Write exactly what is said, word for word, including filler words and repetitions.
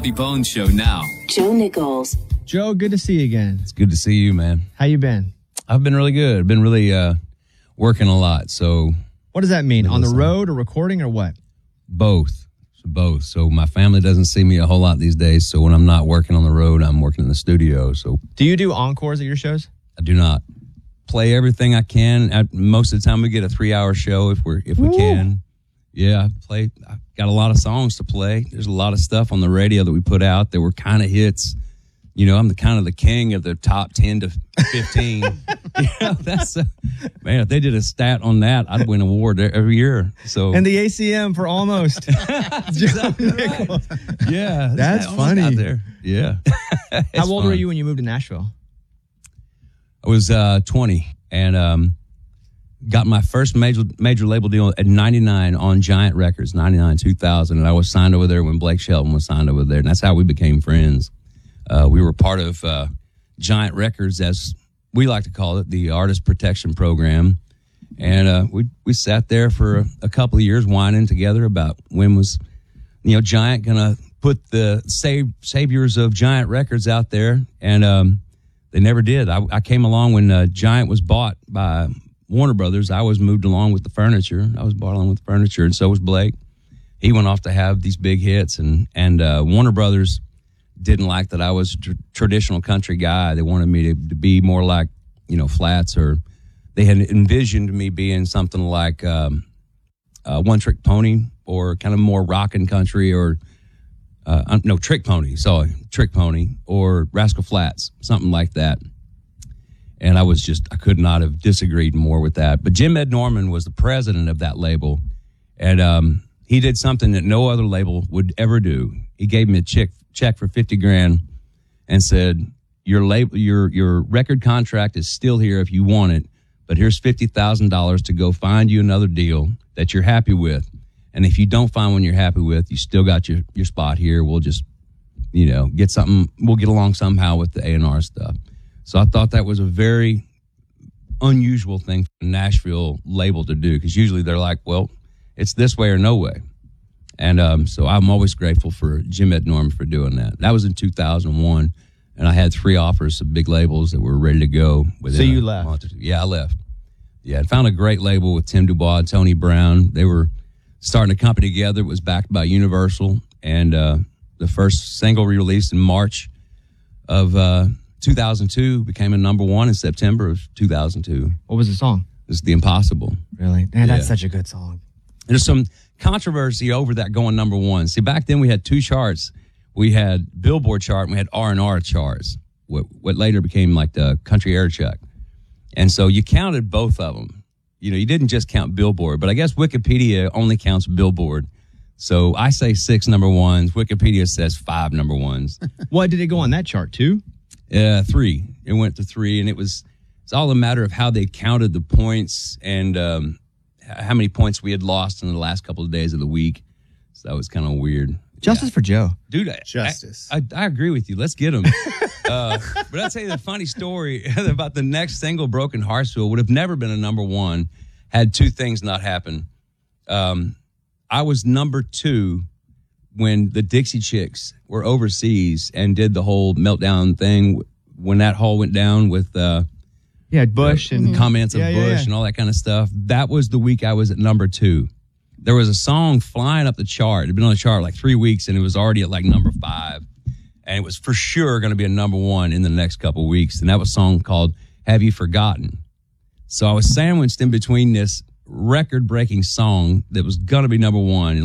Bobby Bones Show now. Joe Nichols. Joe, good to see you again. It's good to see you, man. How you been? I've been really good. I've been really uh, working a lot. So, what does that mean? On the road or recording or what? Both. So both. So my family doesn't see me a whole lot these days. So when I'm not working on the road, I'm working in the studio. So do you do encores at your shows? I do not. Play everything I can. I, most of the time we get a three-hour show if we're if we Ooh. can. Yeah, I play. I've got a lot of songs to play. There's a lot of stuff on the radio that we put out that were kind of hits. You know, I'm the kind of the king of the top ten to fifteen. You know, that's a, man. If they did a stat on that, I'd win an award every year. So and the A C M for almost. Exactly right. Yeah, that's that funny. Out there. Yeah. How old fun. were you when you moved to Nashville? I was uh, twenty and um, got my first major major label deal at ninety-nine on Giant Records, ninety-nine, two thousand, and I was signed over there when Blake Shelton was signed over there, and that's how we became friends. Uh, we were part of uh, Giant Records, as we like to call it, the Artist Protection Program. And uh, we we sat there for a, a couple of years whining together about when was, you know, Giant going to put the save, saviors of Giant Records out there. And um, they never did. I, I came along when uh, Giant was bought by Warner Brothers. I was moved along with the furniture. I was bought along with the furniture, and so was Blake. He went off to have these big hits, and, and uh, Warner Brothers didn't like that I was a tr- traditional country guy. They wanted me to, to be more like, you know, Flats, or they had envisioned me being something like um, uh, One Trick Pony, or kind of more rockin' country, or uh, no, Trick Pony, sorry, Trick Pony, or Rascal Flatts, something like that. And I was just, I could not have disagreed more with that. But Jim Ed Norman was the president of that label, and um, he did something that no other label would ever do. He gave me a check check for fifty grand and said, your label, your, your record contract is still here if you want it, but here's fifty thousand dollars to go find you another deal that you're happy with. And if you don't find one you're happy with, you still got your, your spot here. We'll just, you know, get something, we'll get along somehow with the A and R stuff. So I thought that was a very unusual thing for a Nashville label to do, because usually they're like, well, it's this way or no way. And um, so I'm always grateful for Jim Ed Norman for doing that. That was in two thousand one, and I had three offers of big labels that were ready to go. So you left? Month or two. Yeah, I left. Yeah, I found a great label with Tim Dubois and Tony Brown. They were starting a company together. It was backed by Universal, and uh, the first single released in March of uh, two thousand two became a number one in September of two thousand two. What was the song? It was The Impossible. Really? Man, that's Yeah. such a good song. There's some controversy over that going number one. See, back then we had two charts. We had Billboard chart and we had R and R charts, what, what later became like the Country Air Check. And so you counted both of them. You know, you didn't just count Billboard, but I guess Wikipedia only counts Billboard. So I say six number ones. Wikipedia says five number ones. What did it go on that chart, two? Uh, three. It went to three, and it was it's all a matter of how they counted the points and um, how many points we had lost in the last couple of days of the week. So that was kind of weird. Justice yeah. for Joe. Dude, I, Justice. I, I, I agree with you. Let's get him. uh, but I'll tell you the funny story about the next single, Broken Heartsville, would have never been a number one had two things not happened. Um, I was number two when the Dixie Chicks were overseas and did the whole meltdown thing when that hall went down with uh, yeah, Bush uh, and comments of yeah, Bush yeah, yeah. and all that kind of stuff. That was the week I was at number two. There was a song flying up the chart. It had been on the chart like three weeks, and it was already at like number five. And it was for sure going to be a number one in the next couple of weeks. And that was a song called Have You Forgotten? So I was sandwiched in between this record-breaking song that was going to be number one